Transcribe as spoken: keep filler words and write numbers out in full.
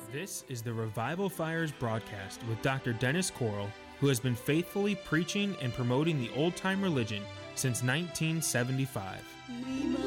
This is the Revival Fires broadcast with Doctor Dennis Corll, who has been faithfully preaching and promoting the old-time religion since nineteen seventy-five.